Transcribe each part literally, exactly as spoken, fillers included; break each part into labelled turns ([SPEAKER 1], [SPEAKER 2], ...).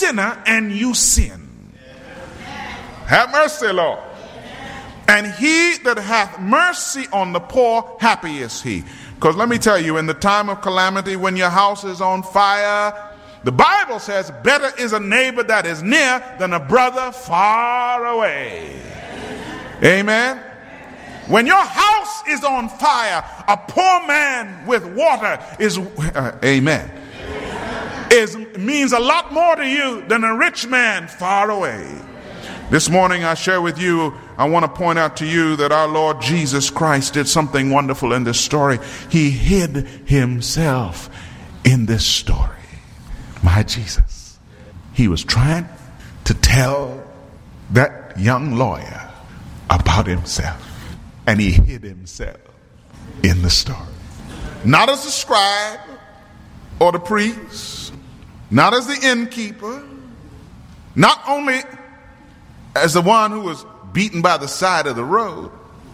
[SPEAKER 1] sinner and you sin. Have mercy, Lord. And he that hath mercy on the poor, happy is he. Because let me tell you, in the time of calamity, when your house is on fire, the Bible says better is a neighbor that is near than a brother far away. Amen. When your house is on fire, a poor man with water is, uh, amen, is means a lot more to you than a rich man far away. This morning I share with you, I want to point out to you that our Lord Jesus Christ did something wonderful in this story. He hid himself in this story. My Jesus. He was trying to tell that young lawyer about himself. And he hid himself in the story. Not as the scribe or the priest, not as the innkeeper, not only as the one who was beaten by the side of the road.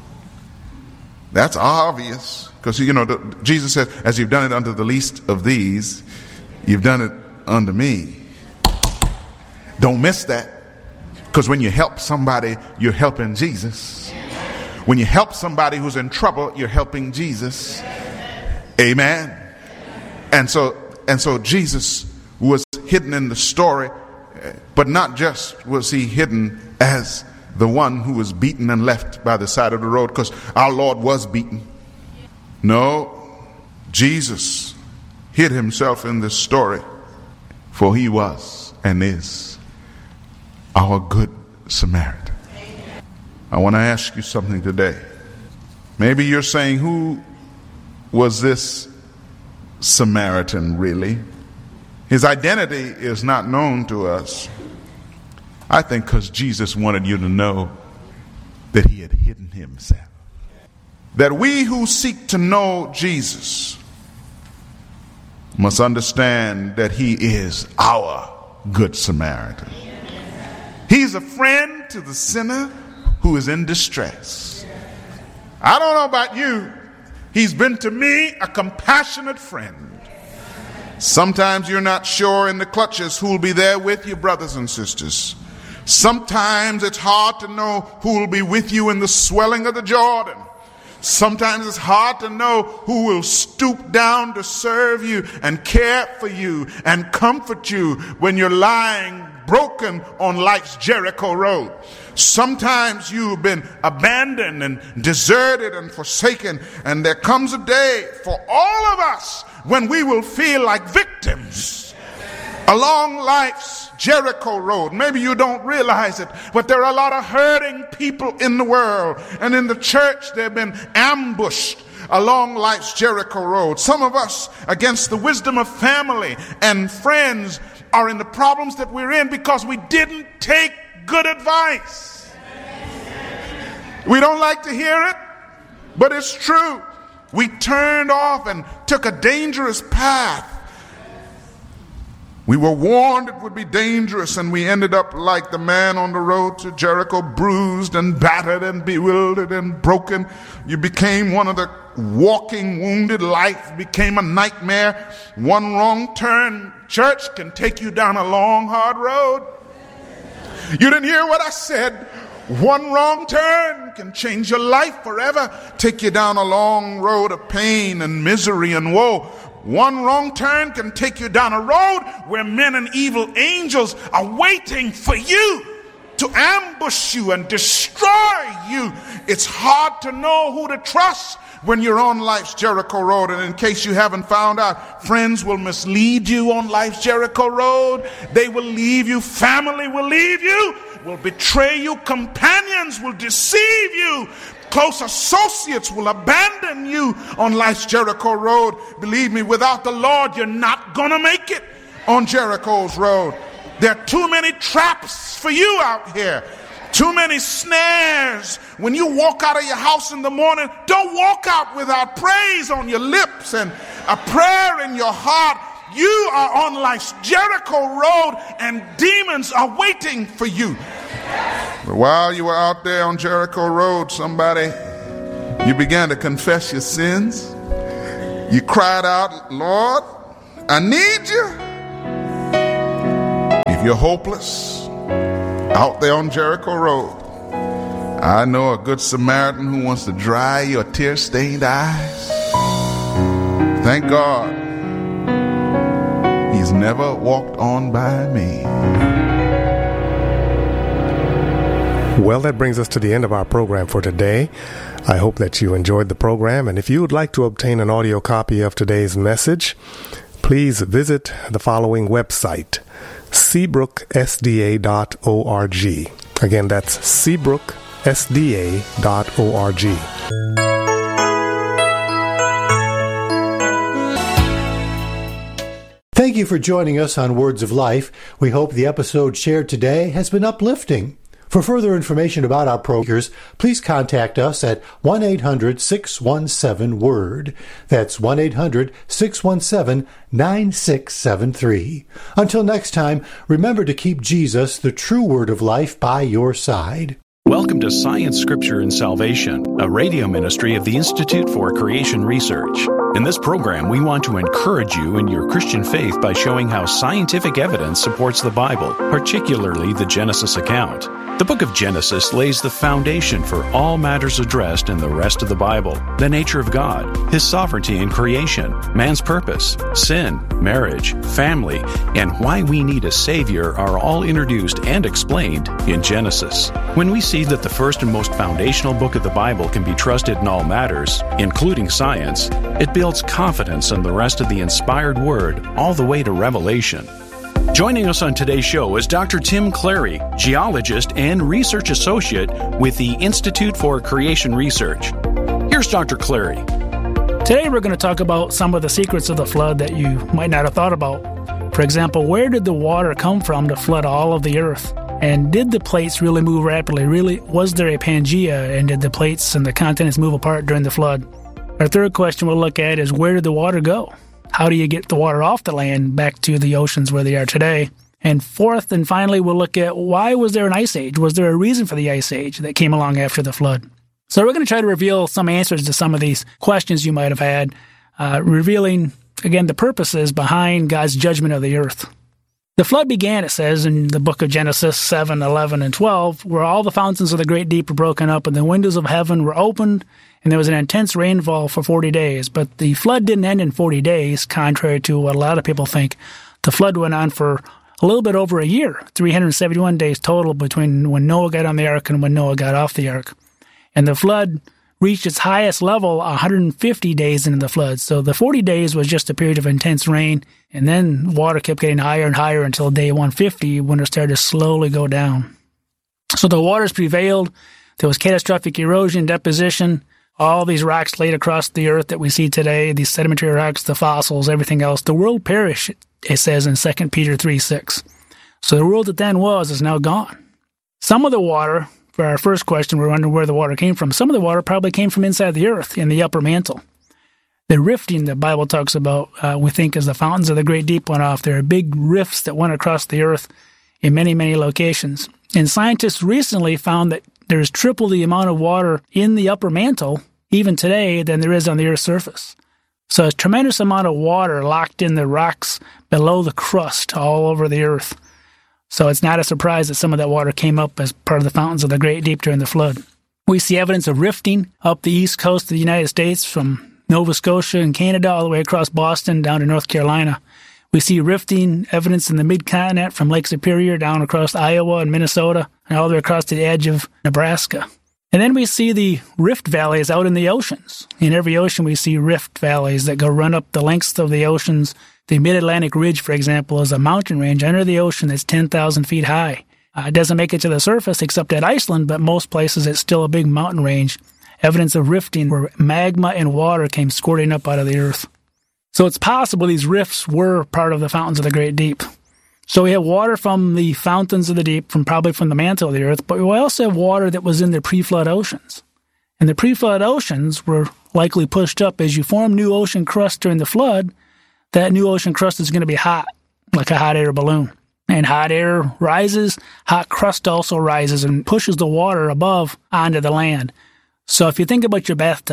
[SPEAKER 1] That's obvious, because you know the, Jesus said, as you've done it unto the least of these, you've done it unto me. Don't miss that, because when you help somebody, you're helping Jesus. When you help somebody who's in trouble, you're helping Jesus. Amen. And so and so Jesus was hidden in the story, but not just was he hidden as the one who was beaten and left by the side of the road, because our Lord was beaten. No, Jesus hid himself in this story, for he was and is our good Samaritan. I want to ask you something today. Maybe you're saying, who was this Samaritan really? His identity is not known to us. I think because Jesus wanted you to know that he had hidden himself. That we who seek to know Jesus must understand that he is our good Samaritan. He's a friend to the sinner who is in distress. I don't know about you. He's been to me a compassionate friend. Sometimes you're not sure in the clutches who will be there with you, brothers and sisters. Sometimes it's hard to know who will be with you in the swelling of the Jordan. Sometimes it's hard to know who will stoop down to serve you and care for you and comfort you when you're lying broken on life's Jericho road. Sometimes you've been abandoned and deserted and forsaken, and there comes a day for all of us when we will feel like victims along life's Jericho road. Maybe you don't realize it, but there are a lot of hurting people in the world, and in the church they've been ambushed along life's Jericho road. Some of us, against the wisdom of family and friends, are in the problems that we're in because we didn't take good advice. We don't like to hear it, but it's true. We turned off and took a dangerous path. We were warned it would be dangerous, and we ended up like the man on the road to Jericho, bruised and battered and bewildered and broken. You became one of the walking wounded. Life became a nightmare. One wrong turn, church, can take you down a long, hard road. You didn't hear what I said. One wrong turn can change your life forever, take you down a long road of pain and misery and woe. One wrong turn can take you down a road where men and evil angels are waiting for you to ambush you and destroy you. It's hard to know who to trust when you're on life's Jericho road. And in case you haven't found out, friends will mislead you on life's Jericho road. They will leave you. Family will leave you, will betray you. Companions will deceive you. Close associates will abandon you on life's Jericho road. Believe me, without the Lord, you're not gonna make it on Jericho's road. There are too many traps for you out here. Too many snares. When you walk out of your house in the morning, don't walk out without praise on your lips and a prayer in your heart. You are on life's Jericho road, and demons are waiting for you. But while you were out there on Jericho road, somebody, you began to confess your sins. You cried out, Lord, I need you. If you're hopeless out there on Jericho Road, I know a good Samaritan who wants to dry your tear-stained eyes. Thank God he's never walked on by me.
[SPEAKER 2] Well, that brings us to the end of our program for today. I hope that you enjoyed the program, and if you would like to obtain an audio copy of today's message, please visit the following website, seabrook s d a dot org. Again, that's seabrook s d a dot org.
[SPEAKER 3] Thank you for joining us on Words of Life. We hope the episode shared today has been uplifting. For further information about our programs, please contact us at one eight hundred six one seven word. That's one eight hundred six one seven nine six seven three. Until next time, remember to keep Jesus, the true Word of Life, by your side.
[SPEAKER 4] Welcome to Science, Scripture, and Salvation, a radio ministry of the Institute for Creation Research. In this program, we want to encourage you in your Christian faith by showing how scientific evidence supports the Bible, particularly the Genesis account. The book of Genesis lays the foundation for all matters addressed in the rest of the Bible: the nature of God, His sovereignty in creation, man's purpose, sin, marriage, family, and why we need a Savior are all introduced and explained in Genesis. When we see that the first and most foundational book of the Bible can be trusted in all matters, including science, it builds confidence in the rest of the inspired Word all the way to Revelation. Joining us on today's show is Doctor Tim Clary, geologist and research associate with the Institute for Creation Research. Here's Doctor Clary.
[SPEAKER 5] Today we're going to talk about some of the secrets of the flood that you might not have thought about. For example, where did the water come from to flood all of the earth? And did the plates really move rapidly? Really, was there a Pangea, and did the plates and the continents move apart during the flood? Our third question we'll look at is, where did the water go? How do you get the water off the land back to the oceans where they are today? And fourth and finally, we'll look at, why was there an ice age? Was there a reason for the ice age that came along after the flood? So we're going to try to reveal some answers to some of these questions you might have had, uh, revealing, again, the purposes behind God's judgment of the earth. The flood began, it says, in the book of Genesis seven, eleven, and twelve, where all the fountains of the great deep were broken up and the windows of heaven were opened, and there was an intense rainfall for forty days. But the flood didn't end in forty days, contrary to what a lot of people think. The flood went on for a little bit over a year, three hundred seventy-one days total between when Noah got on the ark and when Noah got off the ark. And the flood reached its highest level one hundred fifty days into the flood. So the forty days was just a period of intense rain, and then water kept getting higher and higher until day one hundred fifty, when it started to slowly go down. So the waters prevailed. There was catastrophic erosion, deposition, all these rocks laid across the earth that we see today, these sedimentary rocks, the fossils, everything else. The world perished, it says in Second Peter three six. So the world that then was is now gone. Some of the water, for our first question, we're wondering where the water came from. Some of the water probably came from inside the earth, in the upper mantle. The rifting the Bible talks about, uh, we think, as the fountains of the great deep went off. There are big rifts that went across the earth in many, many locations. And scientists recently found that there's triple the amount of water in the upper mantle, even today, than there is on the Earth's surface. So a tremendous amount of water locked in the rocks below the crust all over the Earth. So it's not a surprise that some of that water came up as part of the fountains of the Great Deep during the flood. We see evidence of rifting up the east coast of the United States, from Nova Scotia and Canada all the way across Boston down to North Carolina. We see rifting evidence in the mid-continent from Lake Superior down across Iowa and Minnesota and all the way across to the edge of Nebraska. And then we see the rift valleys out in the oceans. In every ocean we see rift valleys that go run up the lengths of the oceans. The Mid-Atlantic Ridge, for example, is a mountain range under the ocean that's ten thousand feet high. Uh, it doesn't make it to the surface except at Iceland, but most places it's still a big mountain range. Evidence of rifting where magma and water came squirting up out of the earth. So it's possible these rifts were part of the fountains of the Great Deep. So we have water from the fountains of the deep, from probably from the mantle of the earth, but we also have water that was in the pre-flood oceans. And the pre-flood oceans were likely pushed up. As you form new ocean crust during the flood, that new ocean crust is going to be hot, like a hot air balloon. And hot air rises, hot crust also rises and pushes the water above onto the land. So if you think about your bathtub,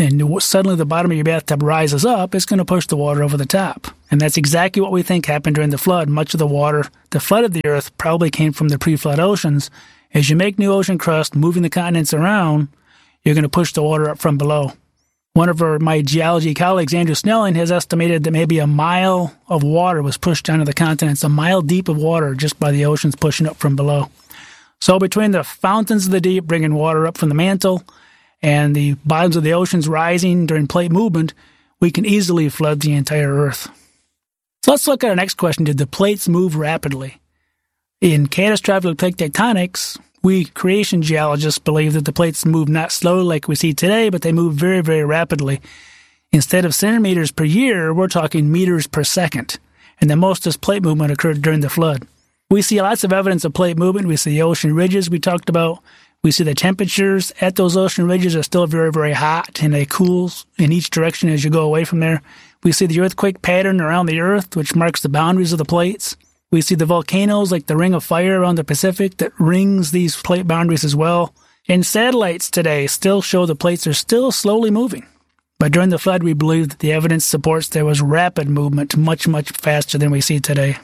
[SPEAKER 5] and suddenly the bottom of your bathtub rises up, it's going to push the water over the top. And that's exactly what we think happened during the flood. Much of the water that flooded the earth probably came from the pre-flood oceans. As you make new ocean crust, moving the continents around, you're going to push the water up from below. One of our, my geology colleagues, Andrew Snelling, has estimated that maybe a mile of water was pushed onto the continents, a mile deep of water just by the oceans pushing up from below. So between the fountains of the deep bringing water up from the mantle and the bottoms of the oceans rising during plate movement, we can easily flood the entire Earth. So let's look at our next question. Did the plates move rapidly? In catastrophic plate tectonics, we creation geologists believe that the plates move not slowly like we see today, but they move very, very rapidly. Instead of centimeters per year, we're talking meters per second. And the most of this plate movement occurred during the flood. We see lots of evidence of plate movement. We see the ocean ridges we talked about. We see the temperatures at those ocean ridges are still very, very hot, and they cool in each direction as you go away from there. We see the earthquake pattern around the Earth, which marks the boundaries of the plates. We see the volcanoes like the Ring of Fire around the Pacific that rings these plate boundaries as well. And satellites today still show the plates are still slowly moving. But during the flood, we believe that the evidence supports there was rapid movement, much, much faster than we see today.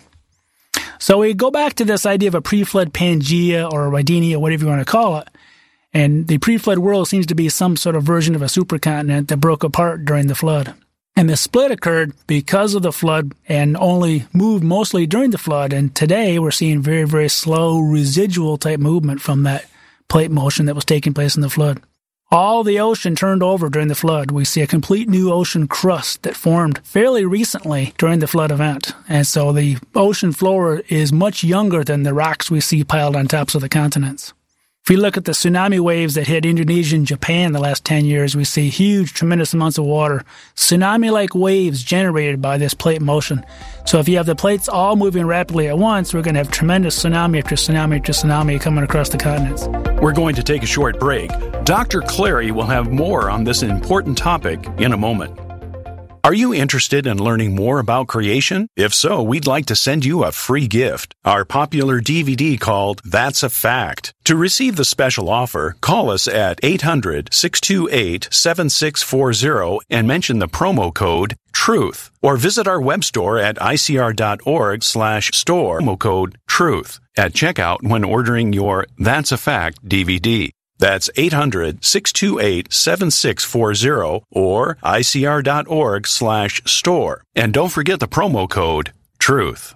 [SPEAKER 5] So we go back to this idea of a pre-flood Pangea or Rhydinia, whatever you want to call it. And the pre-flood world seems to be some sort of version of a supercontinent that broke apart during the flood. And the split occurred because of the flood and only moved mostly during the flood. And today we're seeing very, very slow residual type movement from that plate motion that was taking place in the flood. All the ocean turned over during the flood. We see a complete new ocean crust that formed fairly recently during the flood event. And so the ocean floor is much younger than the rocks we see piled on tops of the continents. If we look at the tsunami waves that hit Indonesia and Japan the last ten years, we see huge, tremendous amounts of water, tsunami-like waves generated by this plate motion. So if you have the plates all moving rapidly at once, we're going to have tremendous tsunami after tsunami after tsunami coming across the continents.
[SPEAKER 4] We're going to take a short break. Doctor Clary will have more on this important topic in a moment. Are you interested in learning more about creation? If so, we'd like to send you a free gift, our popular D V D called That's a Fact. To receive the special offer, call us at eight hundred, six two eight, seven six four zero and mention the promo code TRUTH, or visit our web store at icr.org slash store, promo code TRUTH, at checkout when ordering your That's a Fact D V D. That's eight hundred, six two eight, seven six four zero or icr.org slash store. And don't forget the promo code TRUTH.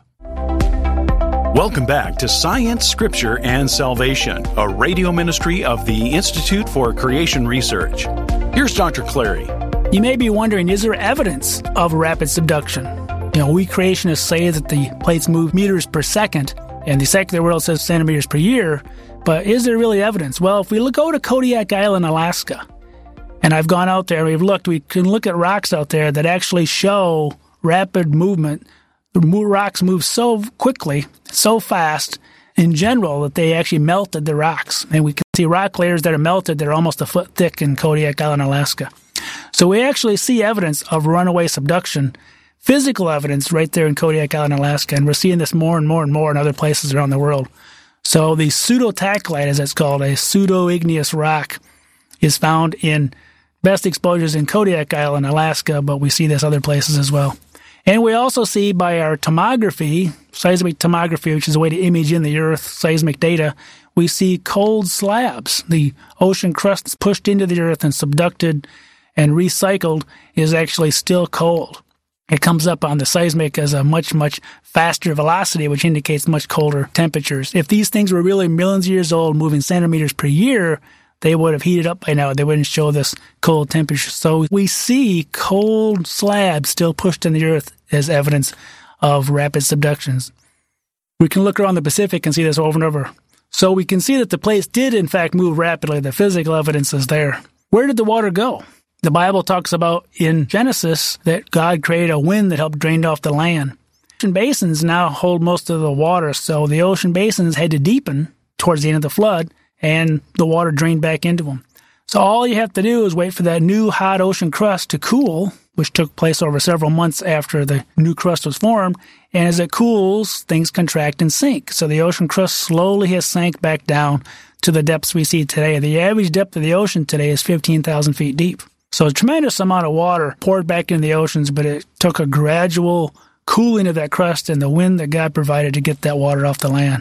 [SPEAKER 4] Welcome back to Science, Scripture, and Salvation, a radio ministry of the Institute for Creation Research. Here's Doctor Clary.
[SPEAKER 5] You may be wondering, is there evidence of rapid subduction? You know, we creationists say that the plates move meters per second, and the secular world says centimeters per year. But is there really evidence? Well, if we look, go to Kodiak Island, Alaska, and I've gone out there and we've looked, we can look at rocks out there that actually show rapid movement. The rocks move so quickly, so fast in general that they actually melted the rocks. And we can see rock layers that are melted that are almost a foot thick in Kodiak Island, Alaska. So we actually see evidence of runaway subduction, physical evidence right there in Kodiak Island, Alaska, and we're seeing this more and more and more in other places around the world. So the pseudotactylite, as it's called, a pseudo-igneous rock, is found in best exposures in Kodiak Island, Alaska, but we see this other places as well. And we also see by our tomography, seismic tomography, which is a way to image in the Earth seismic data, we see cold slabs. The ocean crust that's pushed into the Earth and subducted and recycled is actually still cold. It comes up on the seismic as a much, much faster velocity, which indicates much colder temperatures. If these things were really millions of years old, moving centimeters per year, they would have heated up by now. They wouldn't show this cold temperature. So we see cold slabs still pushed in the Earth as evidence of rapid subductions. We can look around the Pacific and see this over and over. So we can see that the plates did, in fact, move rapidly. The physical evidence is there. Where did the water go? The Bible talks about in Genesis that God created a wind that helped drain off the land. Ocean basins now hold most of the water, so the ocean basins had to deepen towards the end of the flood, and the water drained back into them. So all you have to do is wait for that new hot ocean crust to cool, which took place over several months after the new crust was formed, and as it cools, things contract and sink. So the ocean crust slowly has sank back down to the depths we see today. The average depth of the ocean today is fifteen thousand feet deep. So a tremendous amount of water poured back into the oceans, but it took a gradual cooling of that crust and the wind that God provided to get that water off the land.